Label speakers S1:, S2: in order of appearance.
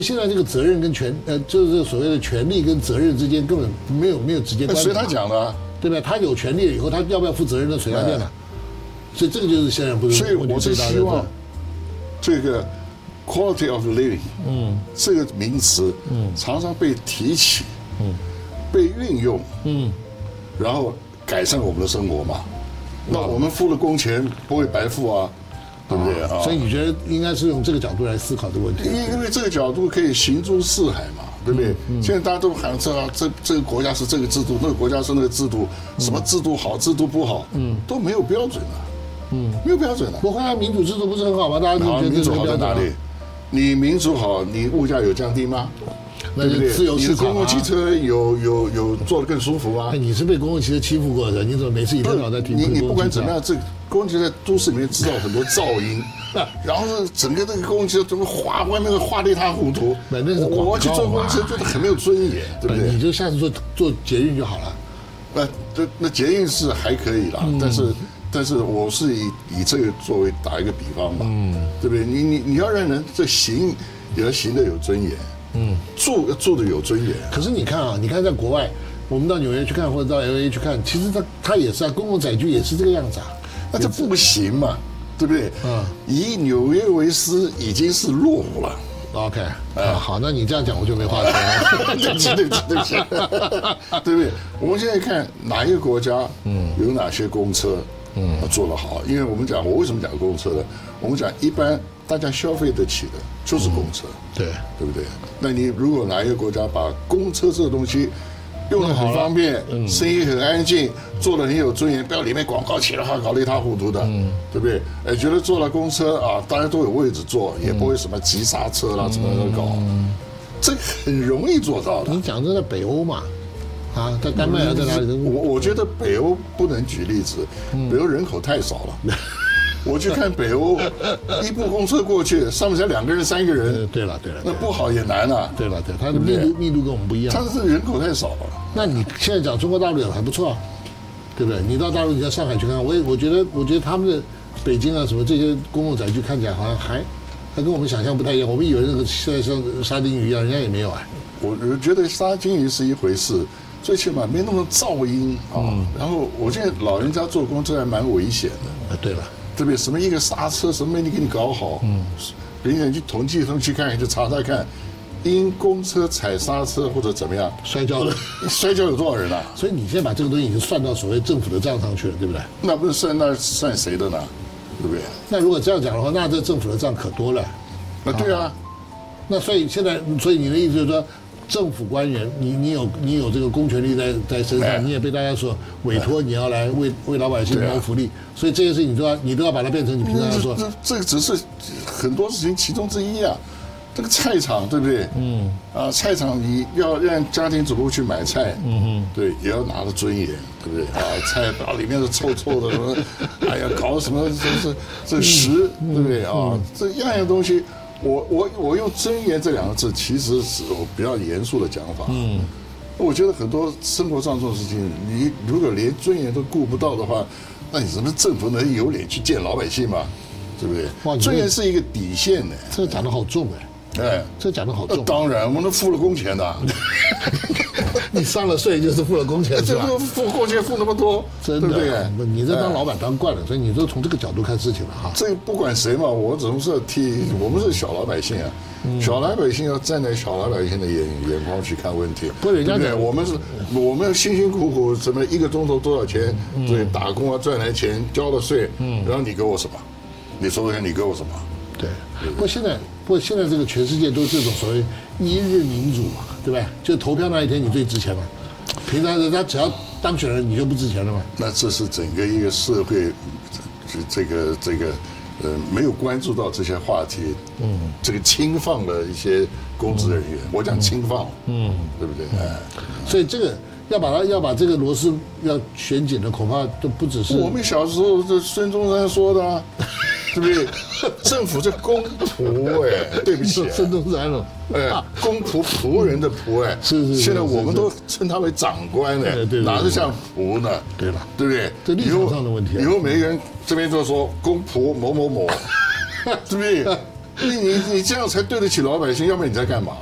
S1: 现在这个责任跟就是所谓的权利跟责任之间根本没有直接关系。
S2: 随他讲的、啊，
S1: 对吧？他有权利了以后，他要不要负责任，那随他便了。所以这个就是现在不是。
S2: 所以我是希望这个 quality of living， 这个名词，常常被提起，被运用，然后改善我们的生活嘛。那我们付了工钱不会白付啊。对不对啊？
S1: 所以你觉得应该是用这个角度来思考这个问题？
S2: 因为这个角度可以行诸四海嘛，对不对？现在大家都喊这个国家是这个制度，那个国家是那个制度，什么制度好，制度不好，都没有标准的，没有标准的。
S1: 不过民主制度不是很好吗？大家都觉得
S2: 民主好在哪里？你民主好，你物价有降低吗？
S1: 对不对？自由市场、
S2: 你的公共汽车有坐得更舒服吗？
S1: 你是被公共汽车欺负过的，你怎么每次一天到晚在听？
S2: 你不管怎么样，这公共汽车在都市里面制造很多噪音，然后是整个这个公共汽车怎么外面画得一塌糊涂。我去坐公共汽车，做得很没有尊严，对不对？
S1: 你就下次坐捷运就好了。
S2: 那捷运是还可以啦，但是我是以这个作为打一个比方嘛，对不对？你要让人这行也要行得有尊严。住的有尊严。
S1: 可是你看啊，你看在国外，我们到纽约去看或者到 LA 去看，其实它也是啊，公共载具也是这个样子啊。
S2: 那这不行嘛，对不对？以纽约为师已经是落伍了。
S1: OK， 好，那你这样讲我就没话说了。
S2: 对不起，对不对？我们现在看哪一个国家，有哪些公车，做得好？因为我为什么讲公车呢？我们讲一般大家消费得起的就是公车，
S1: 对
S2: 不对？那你如果哪一个国家把公车这个东西用得很方便，声音很安静，做得很有尊严，不要里面广告起的话搞得一塌糊涂的，对不对？觉得坐了公车啊，大家都有位置坐，也不会什么急刹车啦，怎么搞，这很容易做到的。
S1: 你讲这在北欧嘛？啊，在丹麦啊，在哪里？
S2: 我觉得北欧不能举例子，北欧人口太少了。我去看北欧，一部公车过去，上面才2个人、3个人。
S1: 对了，
S2: 那不好也难啊。
S1: 对，它的密度跟我们不一样。
S2: 它是人口太少了。
S1: 那你现在讲中国大陆也还不错，对不对？你到大陆，你在上海去看，我觉得他们的北京啊什么这些公共载具看起来好像还跟我们想象不太一样。我们以为那个现在像沙丁鱼一样，人家也没有哎。
S2: 我觉得沙丁鱼是一回事，最起码没那么噪音啊。然后我现在老人家坐公车还蛮危险的。
S1: 对了。
S2: 对不对？什么一个刹车，什么没你给你搞好，人家去统计，去看，去查看，因公车踩刹车或者怎么样
S1: 摔跤的，
S2: 摔跤有多少人啊？
S1: 所以你现在把这个东西已经算到所谓政府的账上去了，对不对？
S2: 那不是算谁的呢？对不对？
S1: 那如果这样讲的话，那这政府的账可多了。
S2: 对啊。
S1: 那所以你的意思就是说，政府官员，你有这个公权力在身上，你也被大家所委托，你要来为老百姓谋福利，所以这些事情你都要把它变成你平常要做。
S2: 这个只是很多事情其中之一啊。这个菜场对不对？菜场你要让家庭主妇去买菜，对，也要拿着尊严，对不对？菜包里面是臭臭的，什么，哎呀，搞什么这食，对不对啊？这样东西。我用尊严这2个字，其实是我比较严肃的讲法。我觉得很多生活上这种事情，你如果连尊严都顾不到的话，那你什么政府能有脸去见老百姓吗？对不对？尊严是一个底线呢。
S1: 这讲得好重这讲得好重。
S2: 当然，我们都付了工钱的。
S1: 你上了税就是付了工钱，是吧？
S2: 付工钱付那么多，
S1: 真的，对不对？你这当老板当惯了，所以你就从这个角度看事情了哈。
S2: 这不管谁嘛，我总是我们是小老百姓啊，小老百姓要站在小老百姓的眼光去看问题。
S1: 不，人家讲
S2: 我们辛辛苦苦什么1个钟头多少钱，对，打工啊赚来钱交了税，然后你给我什么？你说说看，你给我什么？
S1: 对，不过现在这个全世界都是这种所谓一日民主嘛，对不对？就投票那一天你最值钱嘛，平常人家只要当选了你就不值钱了嘛。
S2: 那这是整个一个社会，这个没有关注到这些话题，这个轻放的一些公职人员，我讲轻放，对不对？
S1: 所以这个要把这个螺丝要旋紧的，恐怕都不只是
S2: 我们小时候这孙中山说的啊。对不对？政府这公仆对不起，
S1: 孙中山了，
S2: 公仆仆人的仆
S1: 是。
S2: 现在我们都称他为长官哪是像仆呢？
S1: 对了，
S2: 对不对？
S1: 这立场上的问题。
S2: 以后每个人这边就说公仆某某某，对不对？ 你这样才对得起老百姓，要不然你在干嘛？